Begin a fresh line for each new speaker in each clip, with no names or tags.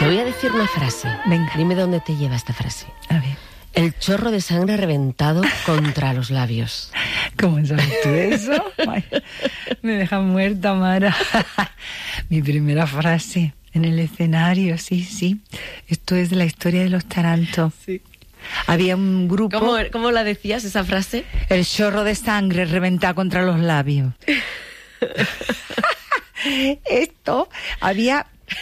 voy a decir una frase.
Venga.
Dime dónde te lleva esta frase.
A ver.
El chorro de sangre reventado contra los labios.
¿Cómo sabes tú eso? Ay, me deja muerta, Mara. Mi primera frase en el escenario, sí. Esto es de la historia de los Tarantos.
Sí.
Había un grupo...
¿Cómo la decías, esa frase?
El chorro de sangre reventado contra los labios. Esto, había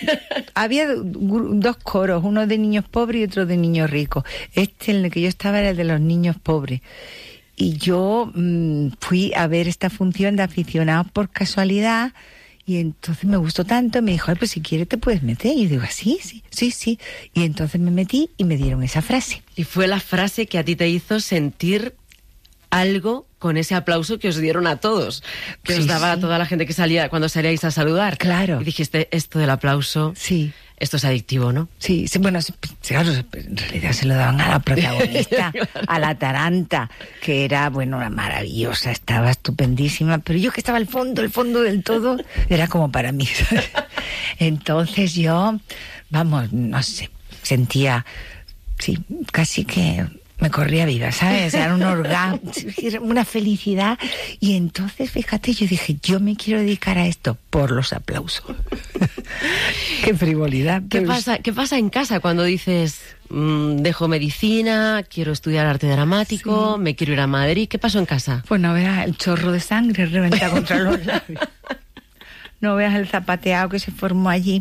dos coros, uno de niños pobres y otro de niños ricos. En el que yo estaba era el de los niños pobres. Y yo fui a ver esta función de aficionados por casualidad, y entonces me gustó tanto, me dijo, pues si quieres te puedes meter. Y yo digo, sí. Y entonces me metí y me dieron esa frase.
Y fue la frase que a ti te hizo sentir algo con ese aplauso que os dieron a todos, que os daba a toda la gente que salía, cuando salíais a saludar.
Claro.
Y dijiste, esto del aplauso, esto es adictivo, ¿no? Sí,
bueno, claro, en realidad se lo daban a la protagonista, claro. A la Taranta, que era, bueno, una maravillosa, estaba estupendísima, pero yo que estaba al fondo del todo, era como para mí, ¿sabes? Entonces yo, vamos, no sé, sentía, casi que me corría viva, ¿sabes? Era un orgasmo, una felicidad. Y entonces, fíjate, yo dije, yo me quiero dedicar a esto por los aplausos. Qué frivolidad.
¿Qué pasa en casa cuando dices, dejo medicina, quiero estudiar arte dramático, me quiero ir a Madrid? ¿Qué pasó en casa?
Pues no veas el chorro de sangre reventa contra los labios. No veas el zapateado que se formó allí.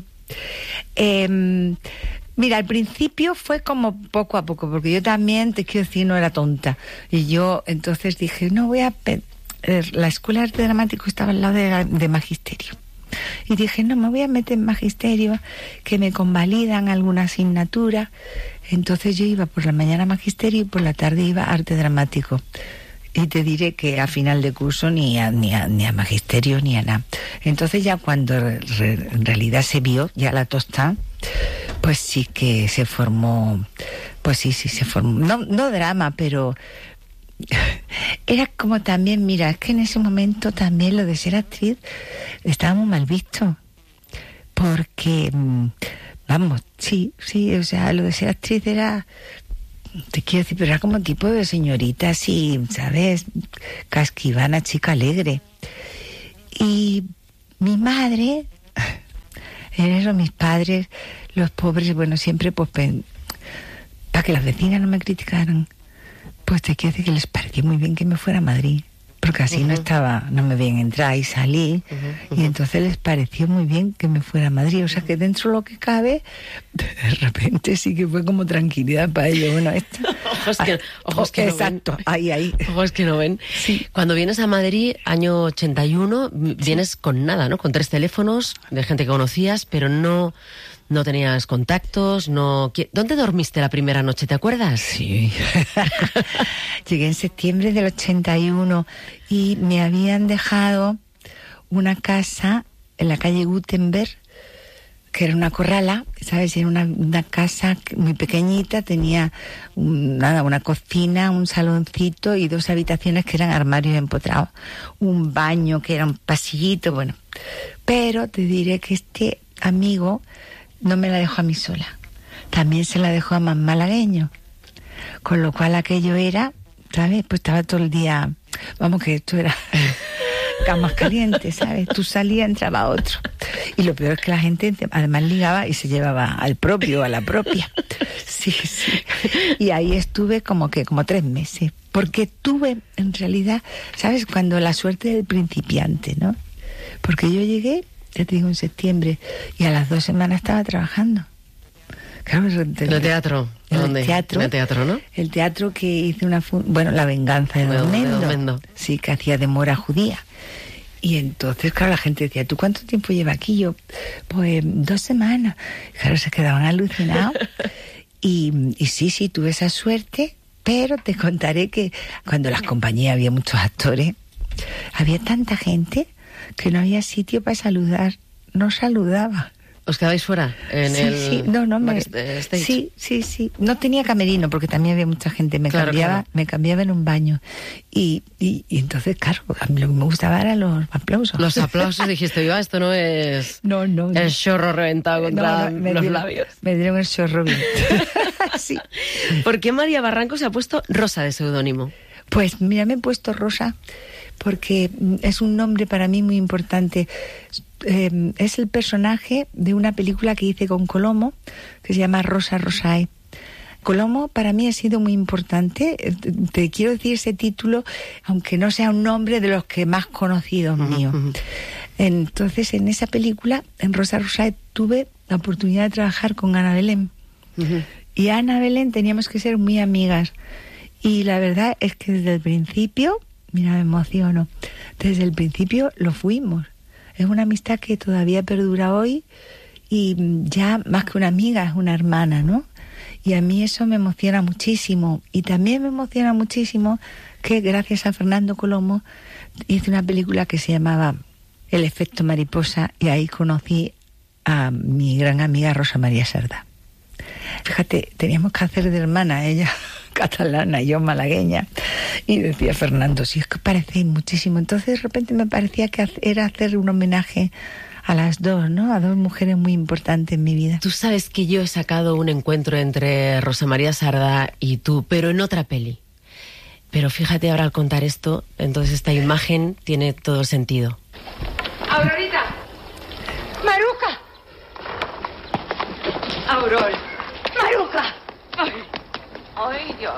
Mira, al principio fue como poco a poco, porque yo también, te quiero decir, no era tonta. Y yo entonces dije, no voy a... La escuela de arte dramático estaba al lado de magisterio. Y dije, no, me voy a meter en magisterio, que me convalidan alguna asignatura. Entonces yo iba por la mañana a magisterio y por la tarde iba a arte dramático. Y te diré que a final de curso ni a magisterio ni a nada. Entonces ya cuando en realidad se vio ya la tostada, pues sí que se formó, se formó, no drama, pero era como también, mira, es que en ese momento también lo de ser actriz estaba muy mal visto, porque, vamos, o sea, lo de ser actriz era, te quiero decir, pero era como tipo de señorita así, ¿sabes? Casquivana, chica alegre. Y mi madre, en eso mis padres, los pobres, bueno, siempre pues para que las vecinas no me criticaran, pues te quiero decir que les pareció muy bien que me fuera a Madrid, porque así no me veían entrar y salir, y entonces les pareció muy bien que me fuera a Madrid, o sea que dentro de lo que cabe, de repente sí que fue como tranquilidad para ellos. Bueno, esto... ojos que
exacto,
no ven. Ahí.
Ojos que no ven. Sí. Cuando vienes a Madrid, año 81, vienes con nada, ¿no? Con 3 teléfonos de gente que conocías, pero no tenías contactos, ¿Dónde dormiste la primera noche, te acuerdas?
Sí. Llegué en septiembre del 81 y me habían dejado una casa en la calle Gutenberg, que era una corrala, ¿sabes? Era una casa muy pequeñita, tenía una cocina, un saloncito y 2 habitaciones que eran armarios empotrados, un baño que era un pasillito, bueno. Pero te diré que este amigo no me la dejó a mí sola, también se la dejó a más malagueño, con lo cual aquello era, ¿sabes? Pues estaba todo el día, vamos, que esto era camas calientes, ¿sabes? Tú salías, entraba otro, y lo peor es que la gente además ligaba y se llevaba al propio o a la propia. Sí. Y ahí estuve como 3 meses, porque tuve en realidad, ¿sabes? Cuando la suerte del principiante, ¿no? Porque yo llegué, ya te digo, en septiembre, y a las 2 semanas estaba trabajando. Claro,
¿En el teatro?
¿Dónde? En
el teatro, ¿no?
El teatro que hice La venganza de Don Mendo. Sí, que hacía de mora judía. Y entonces, claro, la gente decía, ¿tú cuánto tiempo lleva aquí? Yo, pues 2 semanas. Claro, se quedaban alucinados. y sí, tuve esa suerte, pero te contaré que cuando las compañías había muchos actores, había tanta gente que no había sitio para saludar, no saludaba.
¿Os quedabais fuera?
Sí. No tenía camerino porque también había mucha gente. Me cambiaba en un baño. Y entonces, claro, a mí lo que me gustaba eran los aplausos.
Los aplausos, dijiste, yo, esto no es el chorro reventado contra los labios.
Me dieron el chorro bien. Sí.
¿Por qué María Barranco se ha puesto Rosa de seudónimo?
Pues mira, me he puesto Rosa porque es un nombre para mí muy importante. Es el personaje de una película que hice con Colomo, que se llama Rosa Rosae. Colomo para mí ha sido muy importante. Te quiero decir ese título, aunque no sea un nombre de los que más conocidos míos. Entonces, en esa película, en Rosa Rosae, tuve la oportunidad de trabajar con Ana Belén. Y Ana Belén teníamos que ser muy amigas. Y la verdad es que desde el principio, mira, me emociono, desde el principio lo fuimos. Es una amistad que todavía perdura hoy y ya más que una amiga, es una hermana, ¿no? Y a mí eso me emociona muchísimo. Y también me emociona muchísimo que gracias a Fernando Colomo hice una película que se llamaba El efecto mariposa y ahí conocí a mi gran amiga Rosa María Sardá. Fíjate, teníamos que hacer de hermana, ella catalana y yo malagueña. Y decía Fernando, sí, es que parecéis muchísimo. Entonces de repente me parecía que era hacer un homenaje a las dos, ¿no? A dos mujeres muy importantes en mi vida.
Tú sabes que yo he sacado un encuentro entre Rosa María Sardá y tú, pero en otra peli. Pero fíjate ahora al contar esto, entonces esta imagen tiene todo el sentido.
¡Aurorita! ¡Maruca! ¡Auror! ¡Maruca! ¡Ay! ¡Ay, Dios!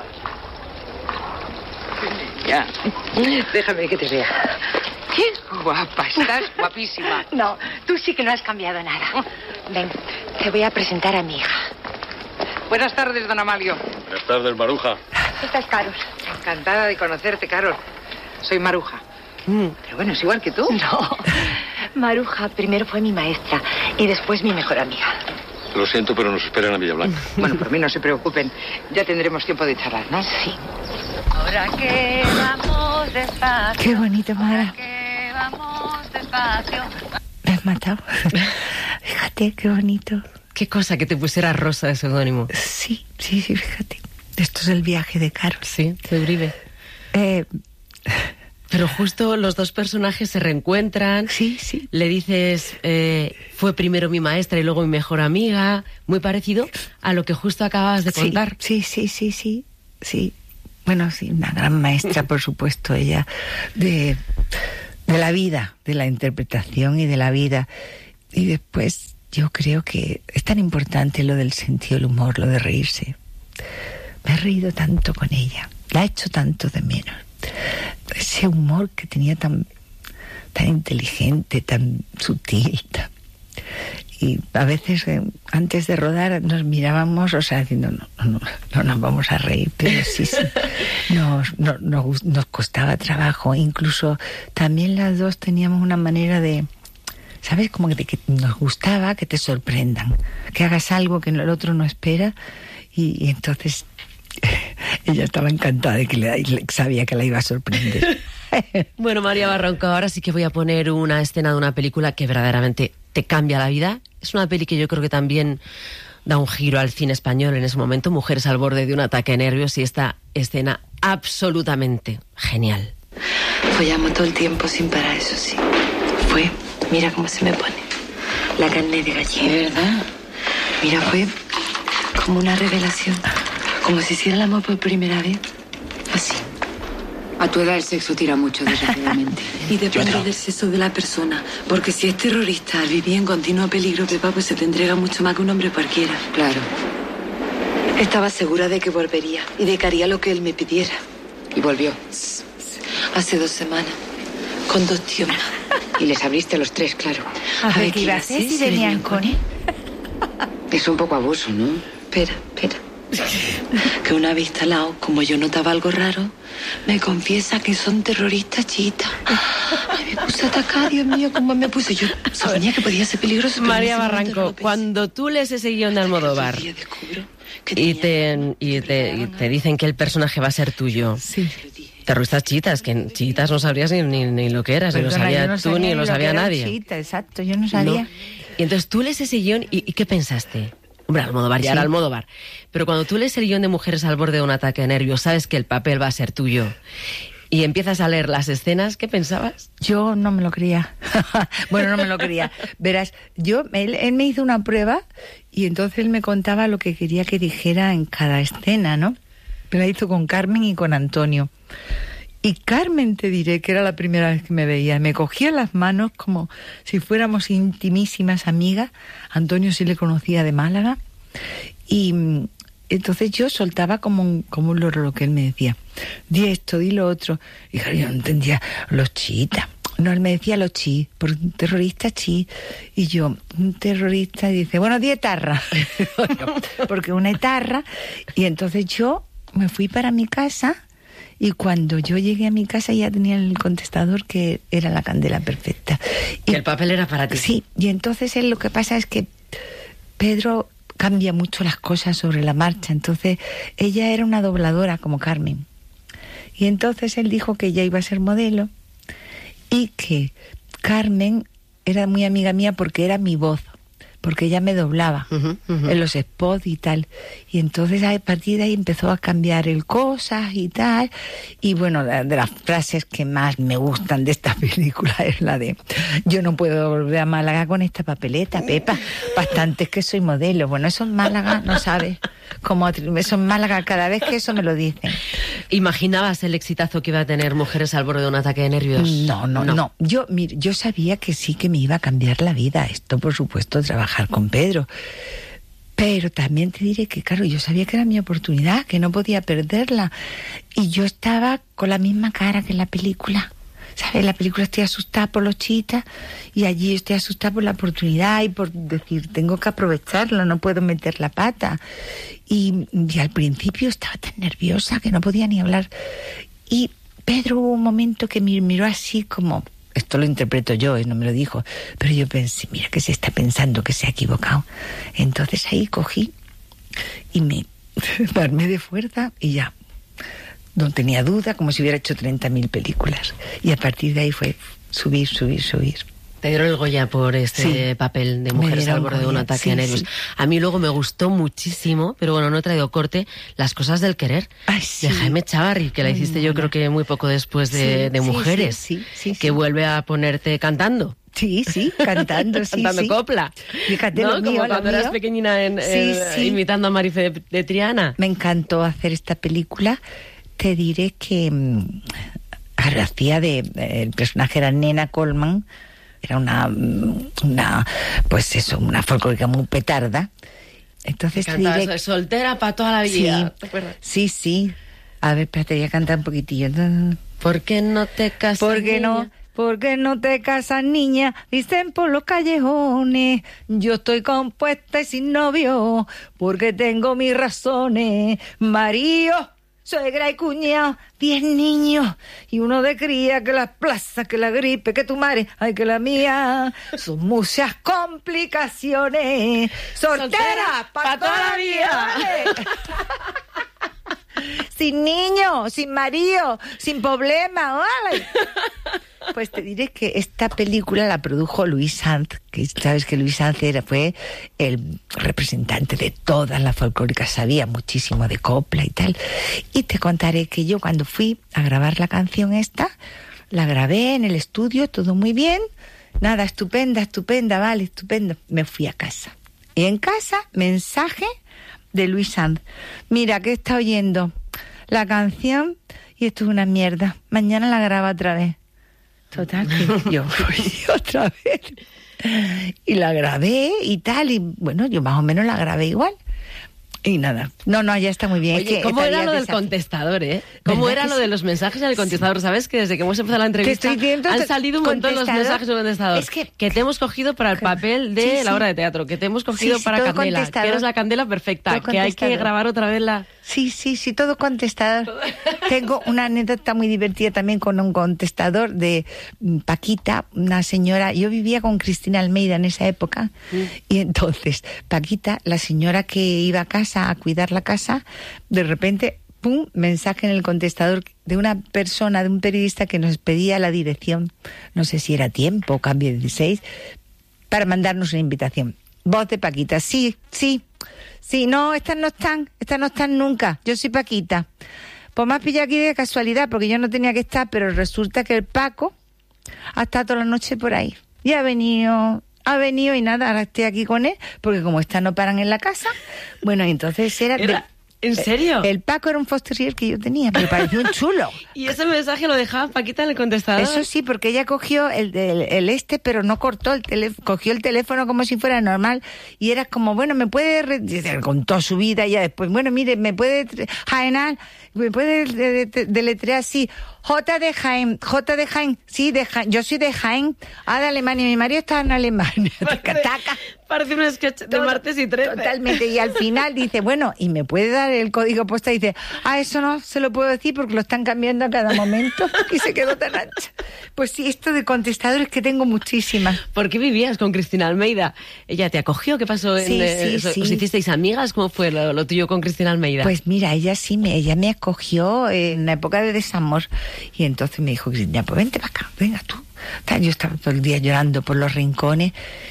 Ya, déjame que te vea.
¿Qué?
Guapa, estás guapísima.
No, tú sí que no has cambiado nada. Ven, te voy a presentar a mi hija.
Buenas tardes, don Amalio.
Buenas tardes, Maruja.
Esta es Carol.
Encantada de conocerte, Carol. Soy Maruja. Pero bueno, es igual que tú.
No, Maruja primero fue mi maestra y después mi mejor amiga.
Lo siento, pero nos esperan a Villablanca.
Bueno, por mí no se preocupen. Ya tendremos tiempo de charlar, ¿no?
Sí. Ahora que vamos despacio.
Qué bonito, Mara.
Que vamos despacio.
Me has matado. Fíjate, qué bonito.
Qué cosa que te pusiera Rosa de seudónimo.
Sí, fíjate. Esto es el viaje de Carol.
Sí, de Uribe. Pero justo los dos personajes se reencuentran.
Sí.
Le dices, fue primero mi maestra y luego mi mejor amiga. Muy parecido a lo que justo acabas de contar.
Sí. Bueno, sí, una gran maestra, por supuesto, ella, de la vida, de la interpretación y de la vida. Y después, yo creo que es tan importante lo del sentido del humor, lo de reírse. Me he reído tanto con ella, la he hecho tanto de menos. Ese humor que tenía tan inteligente, tan sutil. Y a veces, antes de rodar, nos mirábamos, o sea, diciendo, no nos vamos a reír, pero sí. Nos costaba trabajo. Incluso también las dos teníamos una manera de, ¿sabes? Como de que nos gustaba que te sorprendan, que hagas algo que el otro no espera. Y entonces ella estaba encantada de que sabía que la iba a sorprender.
Bueno, María Barranco, ahora sí que voy a poner una escena de una película que verdaderamente te cambia la vida. Es una peli que yo creo que también da un giro al cine español en ese momento. Mujeres al borde de un ataque de nervios y esta escena absolutamente genial.
Follamos todo el tiempo sin parar, eso sí. Mira cómo se me pone la carne de gallina.
¿De verdad?
Mira, fue como una revelación. Como si hiciera el amor por primera vez. Así.
A tu edad el sexo tira mucho, desgraciadamente.
Y depende del sexo de la persona. Porque si es terrorista, al vivir en continuo peligro, Pepa, pues se te entrega mucho más que un hombre cualquiera.
Claro.
Estaba segura de que volvería y de que haría lo que él me pidiera.
Y volvió.
Hace 2 semanas. Con 2 tíos más.
Y les abriste a los 3, claro.
A ver, ¿qué iba a hacer si venían con él?
Es un poco abuso, ¿no?
Espera. Que una vez instalado, como yo notaba algo raro, me confiesa que son terroristas chiitas. Ay, me puse atacada, Dios mío, cómo me puse. Yo sabía que podía ser peligroso.
María Barranco, cuando tú lees ese guión de Almodóvar y te dicen que el personaje va a ser tuyo,
Sí.
terroristas chiitas, que chiitas no sabrías ni lo que eras, ni lo sabía tú ni lo sabía nadie.
Chiita, exacto, yo no sabía.
No. Y entonces tú lees ese guión y ¿qué pensaste? Hombre, Almodóvar, ya era Almodóvar. Pero cuando tú lees el guión de Mujeres al borde de un ataque de nervios, sabes que el papel va a ser tuyo, y empiezas a leer las escenas, ¿qué pensabas?
Yo no me lo creía. Bueno, no me lo creía. Verás, él me hizo una prueba y entonces él me contaba lo que quería que dijera en cada escena, ¿no? Me la hizo con Carmen y con Antonio. Y Carmen, te diré que era la primera vez que me veía. Me cogía las manos como si fuéramos intimísimas amigas. Antonio sí le conocía de Málaga. Y entonces yo soltaba como un loro lo que él me decía. Di esto, di lo otro. Y claro, yo no entendía los chiitas. No, él me decía los chi, por un terrorista chi. Y yo, un terrorista, y dice, bueno, di etarra. Porque una etarra. Y entonces yo me fui para mi casa. Y cuando yo llegué a mi casa ya tenía el contestador que era la candela perfecta.
Y el papel era para ti.
Sí, y entonces él, lo que pasa es que Pedro cambia mucho las cosas sobre la marcha. Entonces ella era una dobladora como Carmen. Y entonces él dijo que ella iba a ser modelo y que Carmen era muy amiga mía porque era mi voz. Porque ella me doblaba en los spots y tal. Y entonces a partir de ahí empezó a cambiar el cosas y tal. Y bueno, de las frases que más me gustan de esta película es la de: yo no puedo volver a Málaga con esta papeleta, Pepa. Bastante es que soy modelo. Bueno, eso en Málaga, no sabes. Eso en Málaga, cada vez que eso me lo dicen.
¿Imaginabas el exitazo que iba a tener Mujeres al borde de un ataque de nervios?
No. Yo sabía que sí, que me iba a cambiar la vida. Esto, por supuesto, trabajar con Pedro. Pero también te diré que, claro, yo sabía que era mi oportunidad, que no podía perderla. Y yo estaba con la misma cara que en la película. ¿Sabes? En la película estoy asustada por los chiitas y allí estoy asustada por la oportunidad y por decir, tengo que aprovecharla, no puedo meter la pata. Y al principio estaba tan nerviosa que no podía ni hablar. Y Pedro hubo un momento que me miró así como... Esto lo interpreto yo, no me lo dijo. Pero yo pensé, mira que se está pensando que se ha equivocado. Entonces ahí cogí y me armé de fuerza y ya. No tenía duda, como si hubiera hecho 30.000 películas. Y a partir de ahí fue subir.
Te dieron el Goya por este papel de Mujeres al borde de un ataque de nervios. Sí. A mí luego me gustó muchísimo, pero bueno, no he traído corte, Las cosas del querer, de Jaime Chávarri, que la hiciste yo creo que muy poco después de Mujeres, que vuelve a ponerte cantando.
Sí, cantando,
cantando copla.
Fíjate,
¿no?
Lo mío,
como cuando eras pequeñina imitando a Marife de Triana.
Me encantó hacer esta película. Te diré que el personaje era Nena Coleman, era una folclórica muy petarda. Entonces te diré
eso, soltera para toda la vida.
Sí. A ver, espérate, voy a cantar un poquitillo.
¿Por qué no te casas, niña?
¿Por qué no te casas, niña? Dicen por los callejones. Yo estoy compuesta y sin novio, porque tengo mis razones. Marido, suegra y cuñado, 10 niños y uno de cría, que las plazas, que la gripe, que tu madre, ay, que la mía. Son muchas complicaciones. Soltera para toda la vida. Sin niño, sin marido, sin problema, ¿vale? Pues te diré que esta película la produjo Luis Sanz, que sabes que Luis Sanz fue el representante de todas las folclóricas, sabía muchísimo de copla y tal. Y te contaré que yo cuando fui a grabar la canción esta, la grabé en el estudio, todo muy bien, nada, estupenda, vale, estupendo. Me fui a casa. Y en casa, mensaje de Luis Sanz. Mira, que está oyendo la canción y esto es una mierda. Mañana la graba otra vez. Total, que yo fui otra vez y la grabé y tal, y bueno, yo más o menos la grabé igual. Y nada, ya está muy bien.
Oye, ¿cómo era lo del contestador, ¿Cómo era lo de los mensajes en el contestador? ¿Sabes que desde que hemos empezado la entrevista han salido un montón los mensajes del contestador? Es que te hemos cogido para el papel de la obra de teatro, que te hemos cogido para Candela, que eres la Candela perfecta, que hay que grabar otra vez la...
Sí, todo contestador. Tengo una anécdota muy divertida también con un contestador de Paquita, una señora. Yo vivía con Cristina Almeida en esa época, y entonces Paquita, la señora que iba a casa a cuidar la casa, de repente, ¡pum!, mensaje en el contestador de una persona, de un periodista que nos pedía la dirección, no sé si era Tiempo o Cambio 16, para mandarnos una invitación. Voz de Paquita, sí, no, estas no están nunca, yo soy Paquita. Pues me has pillado aquí de casualidad, porque yo no tenía que estar, pero resulta que el Paco ha estado toda la noche por ahí. Y ha venido y nada, ahora estoy aquí con él, porque como estas no paran en la casa, bueno, entonces era...
¿En serio?
El Paco era un foster care que yo tenía, me pareció un chulo.
¿Y ese mensaje lo dejaba Paquita en el contestador?
Eso sí, porque ella cogió el pero no cortó el teléfono, cogió el teléfono como si fuera normal, y era como, bueno, me puede, contó su vida, y ya después, bueno, mire, me puede Jaén, me puede deletrear así, J de Jaén, sí, de Jaén, yo soy de Jaén, de Alemania, mi marido está en Alemania.
Parece un sketch de Martes y 13.
Totalmente, y al final dice, bueno, y me puede dar el código postal, y dice, eso no se lo puedo decir porque lo están cambiando a cada momento, y se quedó tan ancha. Pues sí, esto de contestadores que tengo muchísimas.
¿Por qué vivías con Cristina Almeida? ¿Ella te acogió? ¿Qué pasó?
Sí.
¿Os hicisteis amigas? ¿Cómo fue lo tuyo con Cristina Almeida?
Pues mira, ella me acogió en la época de desamor, y entonces me dijo, Cristina, pues vente para acá, venga tú. Yo estaba todo el día llorando por los rincones,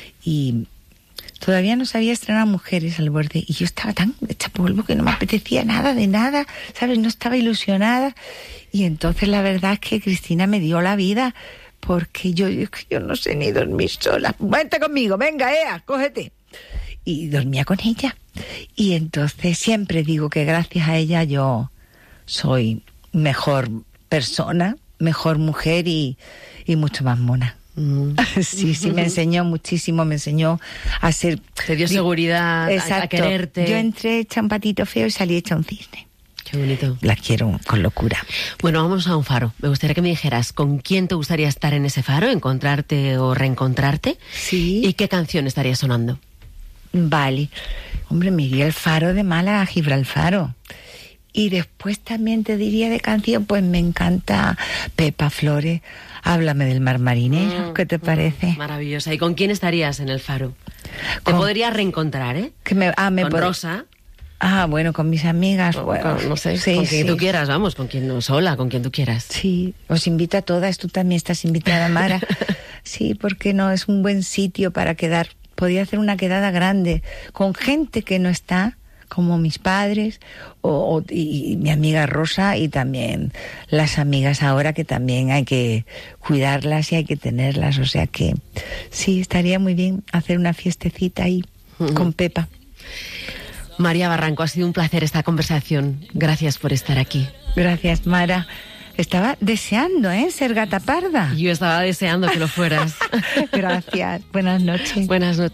y todavía no se había estrenado Mujeres al Borde, y yo estaba tan hecha polvo que no me apetecía nada de nada, ¿sabes? No estaba ilusionada, y entonces la verdad es que Cristina me dio la vida, porque yo no sé ni dormir sola. Vente conmigo, venga, cógete. Y dormía con ella, y entonces siempre digo que gracias a ella yo soy mejor persona, mejor mujer y mucho más mona. Sí, me enseñó muchísimo, me enseñó a ser...
Te dio seguridad, a quererte.
Yo entré hecha un patito feo y salí hecha un cisne.
Qué bonito.
La quiero con locura.
Bueno, vamos a un faro. Me gustaría que me dijeras con quién te gustaría estar en ese faro, encontrarte o reencontrarte.
Sí.
¿Y qué canción estaría sonando?
Vale. Hombre, me iría al faro de Málaga a Gibralfaro. Y después también te diría de canción, pues me encanta Pepa Flores, Háblame del mar marinero, ¿qué te parece?
Maravillosa. ¿Y con quién estarías en el faro? Te podrías reencontrar, ¿eh? Con Rosa.
Bueno, con mis amigas. Bueno,
no sé,
sí,
con quien tú quieras, vamos, con quien no, sola, con quien tú quieras.
Sí, os invito a todas, tú también estás invitada, Mara. Sí, porque no, es un buen sitio para quedar. Podría hacer una quedada grande con gente que no está, como mis padres y mi amiga Rosa, y también las amigas ahora, que también hay que cuidarlas y hay que tenerlas. O sea que sí, estaría muy bien hacer una fiestecita ahí con Pepa.
María Barranco, ha sido un placer esta conversación. Gracias por estar aquí.
Gracias, Mara. Estaba deseando, ser gata parda.
Yo estaba deseando que lo fueras.
Gracias. Buenas noches.
Buenas noches.